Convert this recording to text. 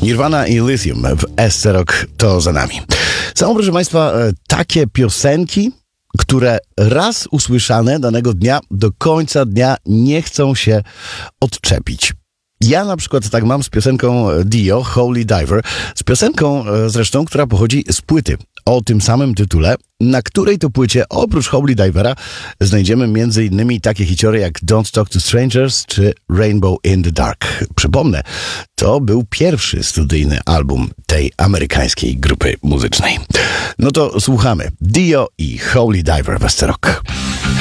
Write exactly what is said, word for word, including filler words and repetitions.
Nirvana i Lithium w S C Rock to za nami. Są, proszę Państwa, takie piosenki, które raz usłyszane danego dnia do końca dnia nie chcą się odczepić. Ja na przykład tak mam z piosenką Dio, Holy Diver, z piosenką zresztą, która pochodzi z płyty o tym samym tytule, na której to płycie oprócz Holy Divera znajdziemy między innymi takie hiciory jak Don't Talk to Strangers czy Rainbow in the Dark. Przypomnę, to był pierwszy studyjny album tej amerykańskiej grupy muzycznej. No to słuchamy Dio i Holy Diver w S C Rock.